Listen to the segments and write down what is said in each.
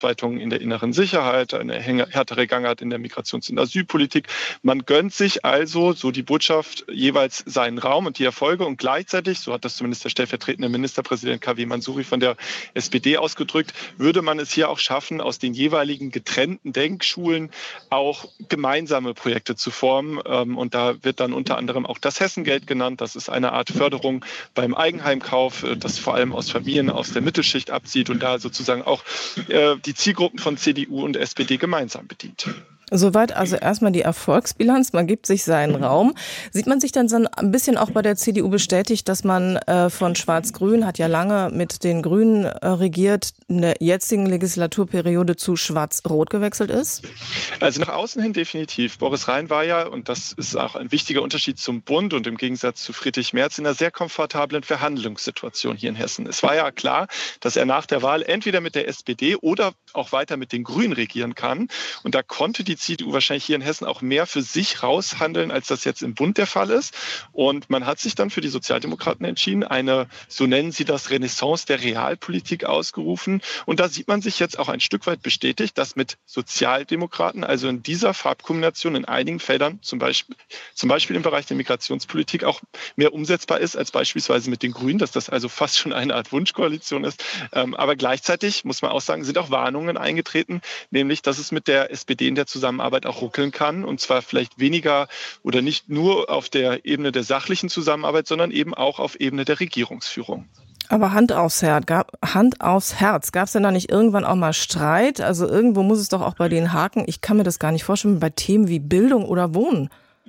Ausweitungen in der inneren Sicherheit, eine härtere Gangart in der Migrations- und Asylpolitik. Man gönnt sich also, so die Botschaft, jeweils seinen Raum und die Erfolge und gleichzeitig, so hat das zumindest der stellvertretende Ministerpräsident K.W. Mansouri von der SPD ausgedrückt, würde man es hier auch schaffen, aus den jeweiligen getrennten Denkschulen auch gemeinsame Projekte zu formen. Und da wird dann unter anderem auch das Hessengeld genannt. Das ist eine Art Förderung beim Eigenheimkauf, das vor allem aus Familien aus der Mittelschicht abzieht und da sozusagen auch die Zielgruppen von CDU und SPD gemeinsam bedient. Soweit also erstmal die Erfolgsbilanz. Man gibt sich seinen Raum. Sieht man sich dann so ein bisschen auch bei der CDU bestätigt, dass man von Schwarz-Grün, hat ja lange mit den Grünen regiert, in der jetzigen Legislaturperiode zu Schwarz-Rot gewechselt ist? Also nach außen hin definitiv. Boris Rhein war ja, und das ist auch ein wichtiger Unterschied zum Bund und im Gegensatz zu Friedrich Merz, in einer sehr komfortablen Verhandlungssituation hier in Hessen. Es war ja klar, dass er nach der Wahl entweder mit der SPD oder auch weiter mit den Grünen regieren kann. Und da konnte die CDU wahrscheinlich hier in Hessen auch mehr für sich raushandeln, als das jetzt im Bund der Fall ist. Und man hat sich dann für die Sozialdemokraten entschieden, eine, so nennen sie das, Renaissance der Realpolitik ausgerufen. Und da sieht man sich jetzt auch ein Stück weit bestätigt, dass mit Sozialdemokraten, also in dieser Farbkombination in einigen Feldern, zum Beispiel im Bereich der Migrationspolitik, auch mehr umsetzbar ist als beispielsweise mit den Grünen, dass das also fast schon eine Art Wunschkoalition ist. Aber gleichzeitig, muss man auch sagen, sind auch Warnungen eingetreten, nämlich, dass es mit der SPD in der Zusammenarbeit auch ruckeln kann. Und zwar vielleicht weniger oder nicht nur auf der Ebene der sachlichen Zusammenarbeit, sondern eben auch auf Ebene der Regierungsführung. Aber Hand aufs Herz. Gab es denn da nicht irgendwann auch mal Streit? Also irgendwo muss es doch auch bei denen haken. Ich kann mir das gar nicht vorstellen, bei Themen wie Bildung oder Wohnen.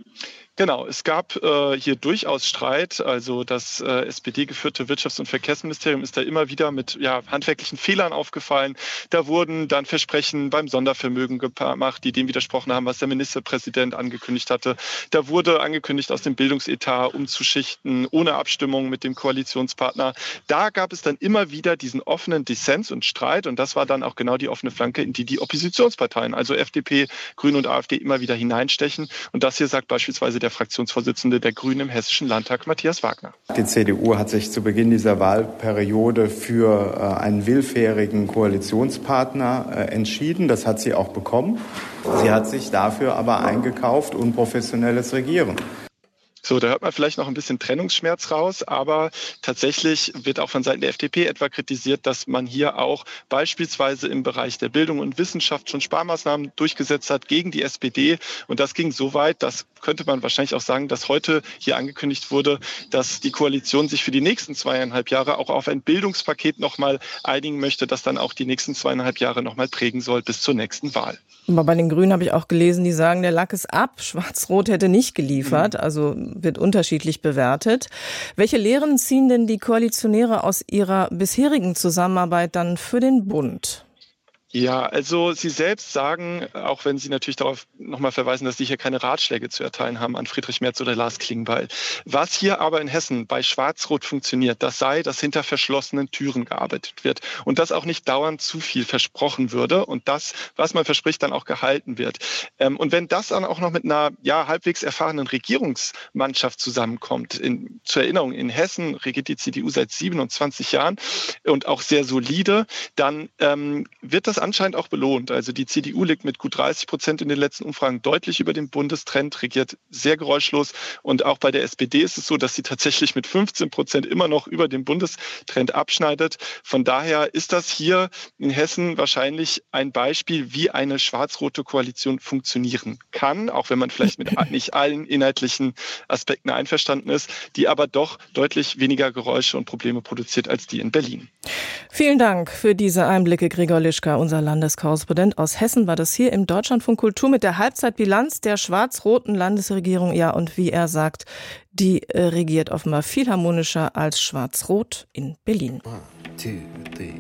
Genau, es gab hier durchaus Streit. Also das SPD-geführte Wirtschafts- und Verkehrsministerium ist da immer wieder mit handwerklichen Fehlern aufgefallen. Da wurden dann Versprechen beim Sondervermögen gemacht, die dem widersprochen haben, was der Ministerpräsident angekündigt hatte. Da wurde angekündigt, aus dem Bildungsetat umzuschichten, ohne Abstimmung mit dem Koalitionspartner. Da gab es dann immer wieder diesen offenen Dissens und Streit. Und das war dann auch genau die offene Flanke, in die Oppositionsparteien, also FDP, Grüne und AfD, immer wieder hineinstechen. Und das hier sagt beispielsweise der Fraktionsvorsitzende der Grünen im Hessischen Landtag, Matthias Wagner. Die CDU hat sich zu Beginn dieser Wahlperiode für einen willfährigen Koalitionspartner entschieden. Das hat sie auch bekommen. Sie hat sich dafür aber eingekauft, unprofessionelles Regieren. So, da hört man vielleicht noch ein bisschen Trennungsschmerz raus, aber tatsächlich wird auch von Seiten der FDP etwa kritisiert, dass man hier auch beispielsweise im Bereich der Bildung und Wissenschaft schon Sparmaßnahmen durchgesetzt hat gegen die SPD. Und das ging so weit, das könnte man wahrscheinlich auch sagen, dass heute hier angekündigt wurde, dass die Koalition sich für die nächsten 2,5 Jahre auch auf ein Bildungspaket nochmal einigen möchte, das dann auch die nächsten 2,5 Jahre nochmal prägen soll bis zur nächsten Wahl. Aber bei den Grünen habe ich auch gelesen, die sagen, der Lack ist ab. Schwarz-Rot hätte nicht geliefert, also wird unterschiedlich bewertet. Welche Lehren ziehen denn die Koalitionäre aus ihrer bisherigen Zusammenarbeit dann für den Bund? Ja, also Sie selbst sagen, auch wenn Sie natürlich darauf nochmal verweisen, dass Sie hier keine Ratschläge zu erteilen haben an Friedrich Merz oder Lars Klingbeil. Was hier aber in Hessen bei Schwarz-Rot funktioniert, das sei, dass hinter verschlossenen Türen gearbeitet wird und dass auch nicht dauernd zu viel versprochen würde und das, was man verspricht, dann auch gehalten wird. Und wenn das dann auch noch mit einer halbwegs erfahrenen Regierungsmannschaft zusammenkommt, zur Erinnerung, in Hessen regiert die CDU seit 27 Jahren und auch sehr solide, dann wird das anscheinend auch belohnt. Also die CDU liegt mit gut 30% in den letzten Umfragen deutlich über dem Bundestrend, regiert sehr geräuschlos. Und auch bei der SPD ist es so, dass sie tatsächlich mit 15% immer noch über dem Bundestrend abschneidet. Von daher ist das hier in Hessen wahrscheinlich ein Beispiel, wie eine schwarz-rote Koalition funktionieren kann, auch wenn man vielleicht mit nicht allen inhaltlichen Aspekten einverstanden ist, die aber doch deutlich weniger Geräusche und Probleme produziert als die in Berlin. Vielen Dank für diese Einblicke, Gregor Lischka, unser Landeskorrespondent aus Hessen, war das hier im Deutschlandfunk Kultur mit der Halbzeitbilanz der schwarz-roten Landesregierung. Ja, und wie er sagt, die regiert offenbar viel harmonischer als schwarz-rot in Berlin. 1, 2, 3.